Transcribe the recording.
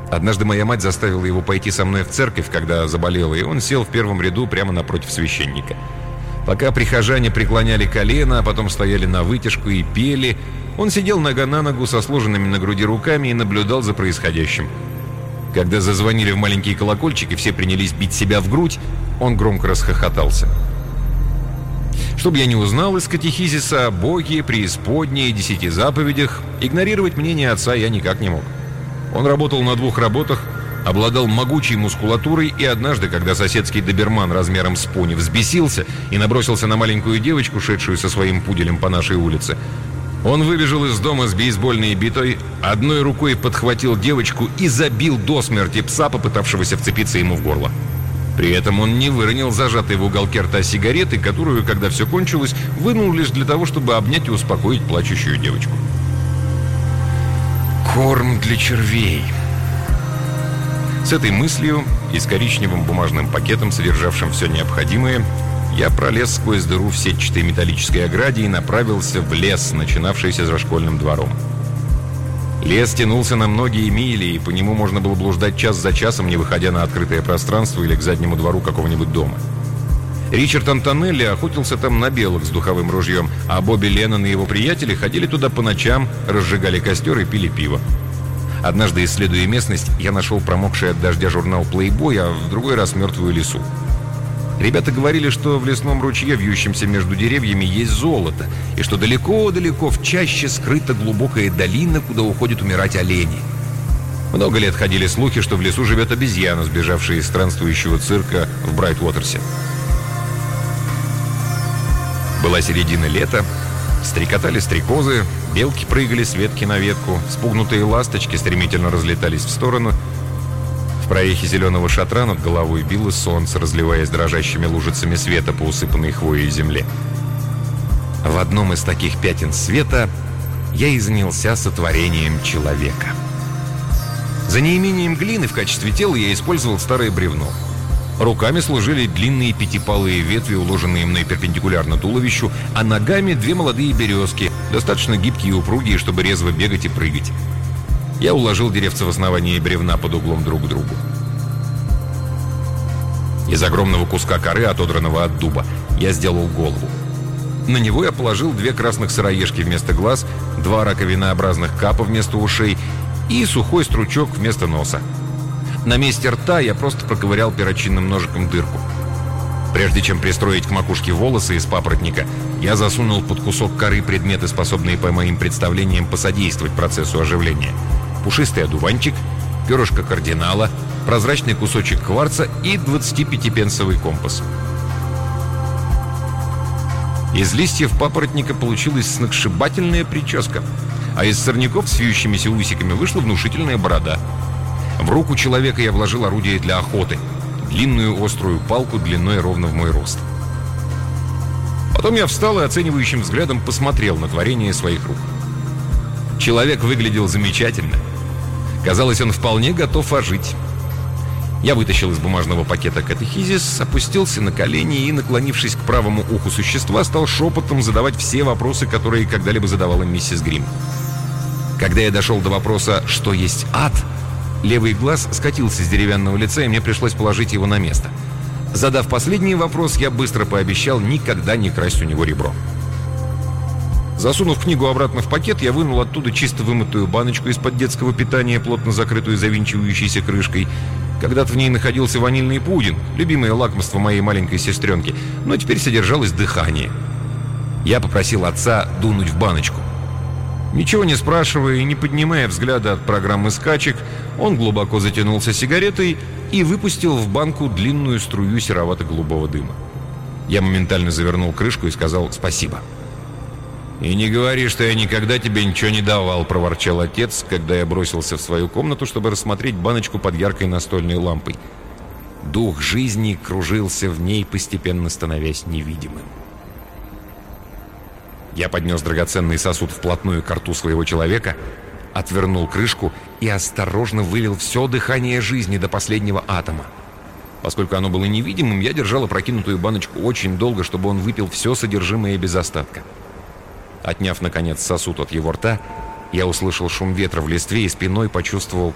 Однажды моя мать заставила его пойти со мной в церковь, когда заболела, и он сел в первом ряду прямо напротив священника. Пока прихожане преклоняли колено, а потом стояли на вытяжку и пели, он сидел нога на ногу со сложенными на груди руками и наблюдал за происходящим. Когда зазвонили в маленький колокольчик и все принялись бить себя в грудь, он громко расхохотался. Чтобы я не узнал из катехизиса о Боге, преисподней и 10 заповедях, игнорировать мнение отца я никак не мог. Он работал на 2 работах, обладал могучей мускулатурой, и однажды, когда соседский доберман размером с пони взбесился и набросился на маленькую девочку, шедшую со своим пуделем по нашей улице, он выбежал из дома с бейсбольной битой, одной рукой подхватил девочку и забил до смерти пса, попытавшегося вцепиться ему в горло. При этом он не выронил зажатой в уголке рта сигареты, которую, когда все кончилось, вынул лишь для того, чтобы обнять и успокоить плачущую девочку. Корм для червей. С этой мыслью и с коричневым бумажным пакетом, содержавшим все необходимое, я пролез сквозь дыру в сетчатой металлической ограде и направился в лес, начинавшийся за школьным двором. Лес тянулся на многие мили, и по нему можно было блуждать час за часом, не выходя на открытое пространство или к заднему двору какого-нибудь дома. Ричард Антонелли охотился там на белок с духовым ружьем, а Бобби Леннон и его приятели ходили туда по ночам, разжигали костер и пили пиво. Однажды, исследуя местность, я нашел промокший от дождя журнал «Плейбой», а в другой раз мертвую лису. Ребята говорили, что в лесном ручье, вьющемся между деревьями, есть золото, и что далеко-далеко в чаще скрыта глубокая долина, куда уходят умирать олени. Много лет ходили слухи, что в лесу живет обезьяна, сбежавшая из странствующего цирка в Брайт-Уотерсе. Была середина лета, стрекотали стрекозы, белки прыгали с ветки на ветку, спугнутые ласточки стремительно разлетались в сторону. В проехе зеленого шатра над головой било солнце, разливаясь дрожащими лужицами света по усыпанной хвоей земле. В одном из таких пятен света я и занялся сотворением человека. За неимением глины в качестве тела я использовал старое бревно. Руками служили длинные пятипалые ветви, уложенные мной перпендикулярно туловищу, а ногами 2 молодые березки, достаточно гибкие и упругие, чтобы резво бегать и прыгать. Я уложил деревца в основании бревна под углом друг к другу. Из огромного куска коры, отодранного от дуба, я сделал голову. На него я положил 2 красных сыроежки вместо глаз, 2 раковинообразных капа вместо ушей и сухой стручок вместо носа. На месте рта я просто проковырял перочинным ножиком дырку. Прежде чем пристроить к макушке волосы из папоротника, я засунул под кусок коры предметы, способные по моим представлениям посодействовать процессу оживления. Пушистый одуванчик, перышко кардинала, прозрачный кусочек кварца и 25-пенсовый компас. Из листьев папоротника получилась сногсшибательная прическа, а из сорняков с вьющимися усиками вышла внушительная борода. В руку человека я вложил орудие для охоты — длинную острую палку длиной ровно в мой рост. Потом я встал и оценивающим взглядом посмотрел на творение своих рук. Человек выглядел замечательно. Казалось, он вполне готов ожить. Я вытащил из бумажного пакета катехизис, опустился на колени и, наклонившись к правому уху существа, стал шепотом задавать все вопросы, которые когда-либо задавала миссис Грим. Когда я дошел до вопроса «что есть ад?», левый глаз скатился с деревянного лица, и мне пришлось положить его на место. Задав последний вопрос, я быстро пообещал никогда не красть у него ребро. Засунув книгу обратно в пакет, я вынул оттуда чисто вымытую баночку из-под детского питания, плотно закрытую завинчивающейся крышкой. Когда-то в ней находился ванильный пудинг, любимое лакомство моей маленькой сестренки, но теперь содержалось дыхание. Я попросил отца дунуть в баночку. Ничего не спрашивая и не поднимая взгляда от программы скачек, он глубоко затянулся сигаретой и выпустил в банку длинную струю серовато-голубого дыма. Я моментально завернул крышку и сказал «спасибо». «И не говори, что я никогда тебе ничего не давал», — проворчал отец, когда я бросился в свою комнату, чтобы рассмотреть баночку под яркой настольной лампой. Дух жизни кружился в ней, постепенно становясь невидимым. Я поднес драгоценный сосуд вплотную к рту своего человека, отвернул крышку и осторожно вылил все дыхание жизни до последнего атома. Поскольку оно было невидимым, я держал опрокинутую баночку очень долго, чтобы он выпил все содержимое без остатка. Отняв, наконец, сосуд от его рта, я услышал шум ветра в листве и спиной почувствовал,